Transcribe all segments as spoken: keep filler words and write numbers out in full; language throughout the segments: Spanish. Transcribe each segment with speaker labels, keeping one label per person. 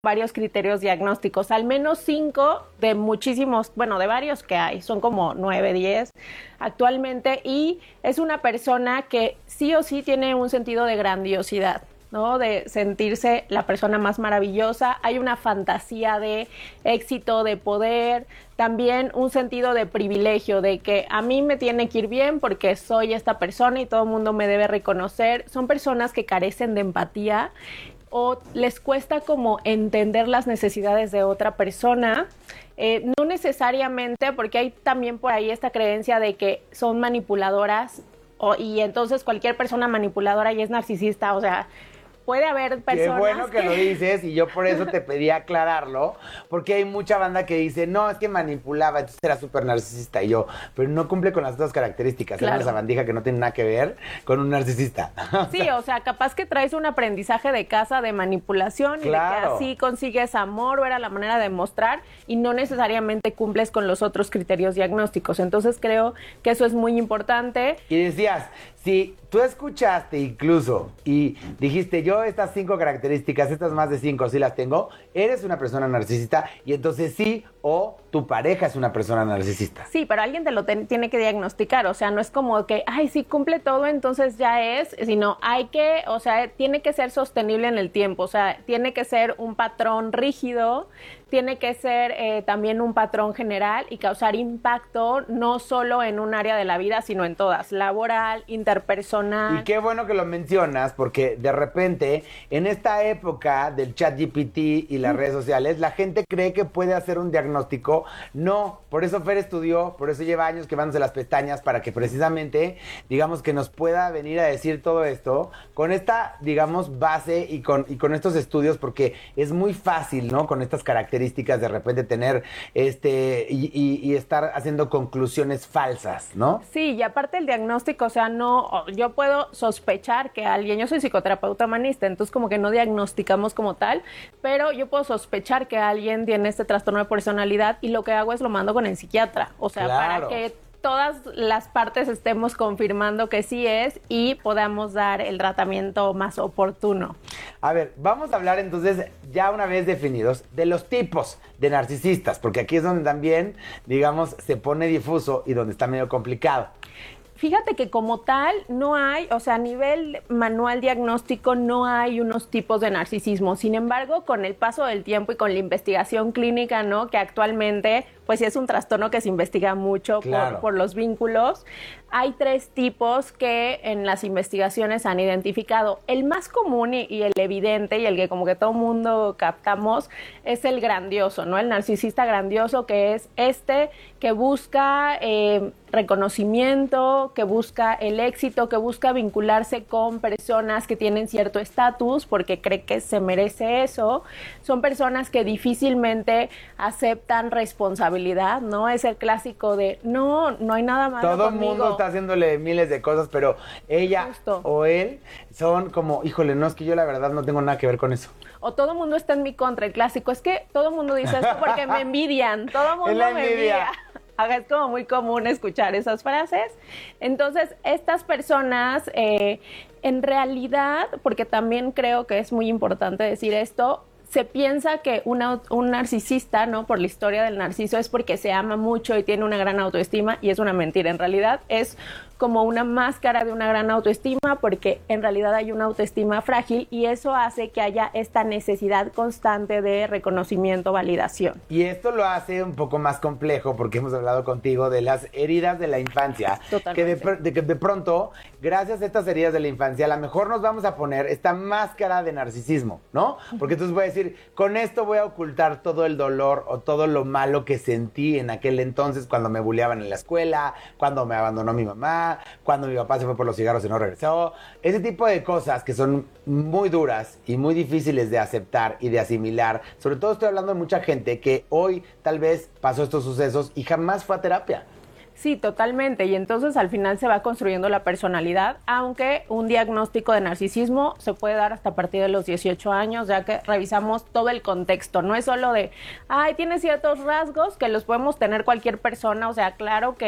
Speaker 1: varios criterios diagnósticos, al menos cinco de muchísimos, bueno, de varios que hay, son como nueve, diez actualmente, y es una persona que sí o sí tiene un sentido de grandiosidad, ¿no? De sentirse la persona más maravillosa. Hay una fantasía de éxito, de poder, también un sentido de privilegio, de que a mí me tiene que ir bien porque soy esta persona y todo el mundo me debe reconocer. Son personas que carecen de empatía o les cuesta como entender las necesidades de otra persona. Eh, no necesariamente, porque hay también por ahí esta creencia de que son manipuladoras o, y entonces cualquier persona manipuladora ya es narcisista, o sea, puede haber personas.
Speaker 2: Qué bueno que, que lo dices, y yo por eso te pedí aclararlo, porque hay mucha banda que dice, no, es que manipulaba, entonces era súper narcisista, y yo, pero no cumple con las dos características, claro. Era una sabandija que no tiene nada que ver con un narcisista.
Speaker 1: Sí, o sea, capaz que traes un aprendizaje de casa de manipulación, claro, y de que así consigues amor, o era la manera de mostrar, y no necesariamente cumples con los otros criterios diagnósticos. Entonces creo que eso es muy importante.
Speaker 2: Y decías, si tú escuchaste incluso y dijiste, yo estas cinco características, estas más de cinco sí las tengo, eres una persona narcisista, y entonces sí, o tu pareja es una persona narcisista.
Speaker 1: Sí, pero alguien te lo ten, tiene que diagnosticar, o sea, no es como que, ay, sí cumple todo, entonces ya es, sino hay que, o sea, tiene que ser sostenible en el tiempo, o sea, tiene que ser un patrón rígido, tiene que ser eh, también un patrón general y causar impacto no solo en un área de la vida, sino en todas, laboral, interpersonal.
Speaker 2: Y qué bueno que lo mencionas, porque de repente, en esta época del chat G P T y las mm. redes sociales, la gente cree que puede hacer un diagnóstico. No, por eso Fer estudió, por eso lleva años quemándose las pestañas, para que precisamente, digamos, que nos pueda venir a decir todo esto con esta, digamos, base y con, y con estos estudios, porque es muy fácil, ¿no? Con estas características de repente tener este y, y, y estar haciendo conclusiones falsas, ¿no?
Speaker 1: Sí, y aparte el diagnóstico, o sea, no, yo puedo sospechar que alguien, yo soy psicoterapeuta humanista, entonces como que no diagnosticamos como tal, pero yo puedo sospechar que alguien tiene este trastorno de personalidad, y lo que hago es lo mando con el psiquiatra, o sea,
Speaker 2: claro,
Speaker 1: para que todas las partes estemos confirmando que sí es y podamos dar el tratamiento más oportuno.
Speaker 2: A ver, vamos a hablar entonces, ya una vez definidos, de los tipos de narcisistas, porque aquí es donde también, digamos, se pone difuso y donde está medio complicado.
Speaker 1: Fíjate que como tal no hay, o sea, a nivel manual diagnóstico no hay unos tipos de narcisismo. Sin embargo, con el paso del tiempo y con la investigación clínica, ¿no? Que actualmente, pues sí es un trastorno que se investiga mucho, claro, por, por los vínculos. Hay tres tipos que en las investigaciones han identificado. El más común y, y el evidente, y el que como que todo mundo captamos, es el grandioso, ¿no? El narcisista grandioso, que es este que busca eh, reconocimiento, que busca el éxito, que busca vincularse con personas que tienen cierto estatus porque cree que se merece eso. Son personas que difícilmente aceptan responsabilidad, ¿no? Es el clásico de, no, no hay nada malo
Speaker 2: Todo
Speaker 1: conmigo.
Speaker 2: el mundo está haciéndole miles de cosas, pero ella
Speaker 1: Justo.
Speaker 2: o él son como, híjole, no, es que yo la verdad no tengo nada que ver con eso.
Speaker 1: O todo el mundo está en mi contra, el clásico. Es que todo el mundo dice esto porque me envidian, todo el mundo me envidia. Es como muy común escuchar esas frases. Entonces, estas personas, eh, en realidad, porque también creo que es muy importante decir esto, se piensa que una, un narcisista, ¿no? Por la historia del narciso, es porque se ama mucho y tiene una gran autoestima, y es una mentira. En realidad es como una máscara de una gran autoestima, porque en realidad hay una autoestima frágil, y eso hace que haya esta necesidad constante de reconocimiento, validación.
Speaker 2: Y esto lo hace un poco más complejo, porque hemos hablado contigo de las heridas de la infancia.
Speaker 1: Totalmente.
Speaker 2: Que de, de, que de pronto, gracias a estas heridas de la infancia, a lo mejor nos vamos a poner esta máscara de narcisismo, ¿no? Porque entonces voy a decir, con esto voy a ocultar todo el dolor o todo lo malo que sentí en aquel entonces, cuando me bulleaban en la escuela, cuando me abandonó mi mamá, cuando mi papá se fue por los cigarros y no regresó. Ese tipo de cosas que son muy duras y muy difíciles de aceptar y de asimilar. Sobre todo estoy hablando de mucha gente que hoy tal vez pasó estos sucesos y jamás fue a terapia.
Speaker 1: Sí, totalmente. Y entonces al final se va construyendo la personalidad, aunque un diagnóstico de narcisismo se puede dar hasta a partir de los dieciocho años, ya que revisamos todo el contexto. No es solo de, ay, tiene ciertos rasgos que los podemos tener cualquier persona. O sea, claro que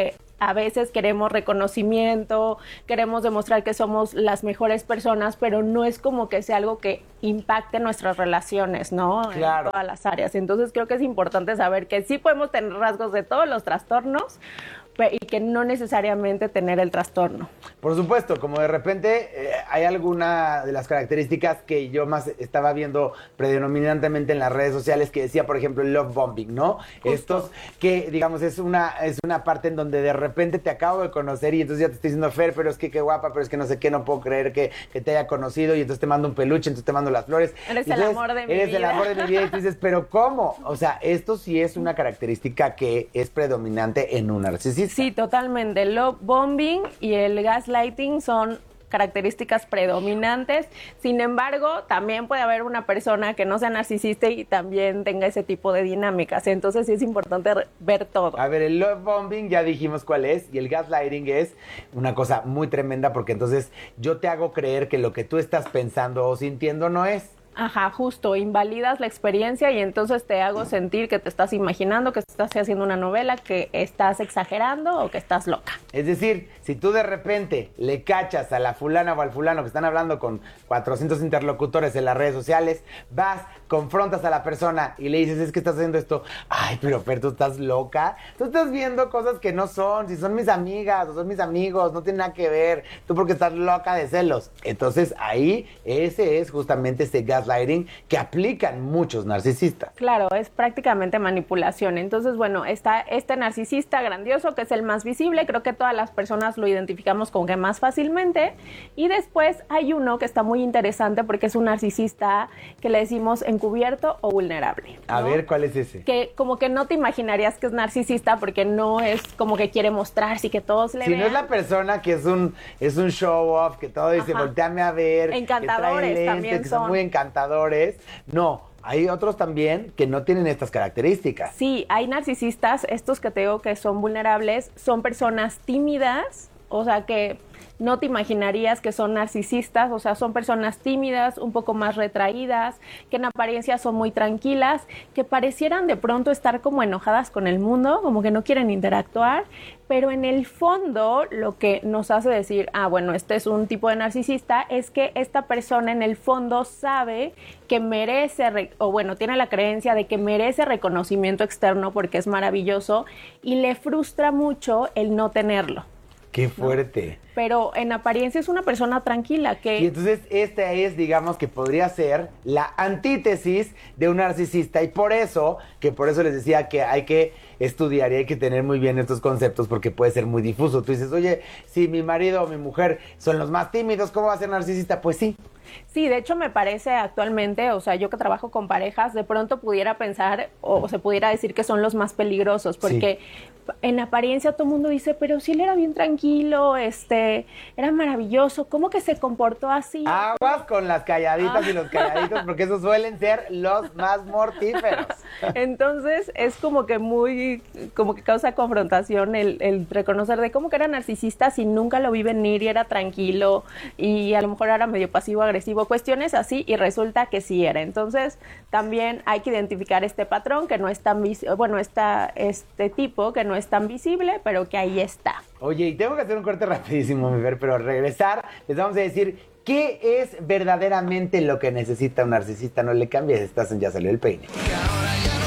Speaker 1: a veces queremos reconocimiento, queremos demostrar que somos las mejores personas, pero no es como que sea algo que impacte nuestras relaciones, ¿no?
Speaker 2: Claro.
Speaker 1: En todas las áreas. Entonces creo que es importante saber que sí podemos tener rasgos de todos los trastornos, y que no necesariamente tener el trastorno.
Speaker 2: Por supuesto, como de repente eh, hay alguna de las características que yo más estaba viendo predominantemente en las redes sociales que decía, por ejemplo, el love bombing, ¿no?
Speaker 1: Justo.
Speaker 2: Estos que, digamos, es una, es una parte en donde de repente te acabo de conocer y entonces ya te estoy diciendo, Fer, pero es que qué guapa, pero es que no sé qué, no puedo creer que, que te haya conocido y entonces te mando un peluche, entonces te mando las flores.
Speaker 1: Eres
Speaker 2: y
Speaker 1: el
Speaker 2: entonces,
Speaker 1: amor de mi
Speaker 2: eres
Speaker 1: vida.
Speaker 2: Eres el amor de mi vida y tú dices, pero ¿cómo? O sea, esto sí es una característica que es predominante en un narcisista.
Speaker 1: Sí, totalmente. El love bombing y el gaslighting son características predominantes. Sin embargo, también puede haber una persona que no sea narcisista y también tenga ese tipo de dinámicas. Entonces sí es importante ver todo.
Speaker 2: A ver, el love bombing ya dijimos cuál es, y el gaslighting es una cosa muy tremenda porque entonces yo te hago creer que lo que tú estás pensando o sintiendo no es.
Speaker 1: Ajá, justo, invalidas la experiencia y entonces te hago sentir que te estás imaginando, que estás haciendo una novela, que estás exagerando o que estás loca.
Speaker 2: Es decir, si tú de repente le cachas a la fulana o al fulano que están hablando con cuatrocientos interlocutores en las redes sociales, vas, confrontas a la persona y le dices, es que estás haciendo esto. Ay, pero Fer, tú estás loca. Tú estás viendo cosas que no son. Si son mis amigas o son mis amigos, no tiene nada que ver. Tú porque estás loca de celos. Entonces ahí, ese es justamente ese gaslighting que aplican muchos narcisistas.
Speaker 1: Claro, es prácticamente manipulación. Entonces, bueno, está este narcisista grandioso que es el más visible. Creo que todas las personas lo identificamos con que más fácilmente. Y después hay uno que está muy interesante porque es un narcisista que le decimos encubierto o vulnerable, ¿no?
Speaker 2: A ver, ¿cuál es ese?
Speaker 1: Que como que no te imaginarías que es narcisista porque no es como que quiere mostrarse y que todos le
Speaker 2: Si
Speaker 1: vean.
Speaker 2: no es la persona que es un es un show off, que todo dice,
Speaker 1: Ajá.
Speaker 2: volteame a ver,
Speaker 1: Encantadores
Speaker 2: que trae lentes,
Speaker 1: también
Speaker 2: que son
Speaker 1: son.
Speaker 2: muy encantadores. No, hay otros también que no tienen estas características.
Speaker 1: Sí, hay narcisistas, estos que te digo que son vulnerables, son personas tímidas, o sea que no te imaginarías que son narcisistas, o sea, son personas tímidas, un poco más retraídas, que en apariencia son muy tranquilas, que parecieran de pronto estar como enojadas con el mundo, como que no quieren interactuar, pero en el fondo lo que nos hace decir, ah, bueno, este es un tipo de narcisista, es que esta persona en el fondo sabe que merece, o bueno, tiene la creencia de que merece reconocimiento externo porque es maravilloso y le frustra mucho el no tenerlo.
Speaker 2: Qué fuerte.
Speaker 1: ¿No? Pero en apariencia es una persona tranquila que...
Speaker 2: Y entonces esta es, digamos, que podría ser la antítesis de un narcisista y por eso, que por eso les decía que hay que estudiar y hay que tener muy bien estos conceptos porque puede ser muy difuso. Tú dices, oye, si mi marido o mi mujer son los más tímidos, ¿cómo va a ser narcisista? Pues sí.
Speaker 1: Sí, de hecho me parece actualmente, o sea, yo que trabajo con parejas, de pronto pudiera pensar o se pudiera decir que son los más peligrosos, porque sí. En apariencia todo el mundo dice, pero si él era bien tranquilo, este, era maravilloso, ¿cómo que se comportó así?
Speaker 2: Aguas con las calladitas ah. y los calladitos, porque esos suelen ser los más mortíferos.
Speaker 1: Entonces es como que muy, como que causa confrontación el, el reconocer de cómo que era narcisista si nunca lo vi venir y era tranquilo y a lo mejor era medio pasivo-agresivo, cuestiones así y resulta que sí era. Entonces también hay que identificar este patrón que no es tan visible, bueno, está este tipo que no es tan visible, pero que ahí está.
Speaker 2: Oye, y tengo que hacer un corte rapidísimo, mi Fer, pero al regresar les vamos a decir qué es verdaderamente lo que necesita un narcisista. No le cambies, estás en Ya Salió el Peine.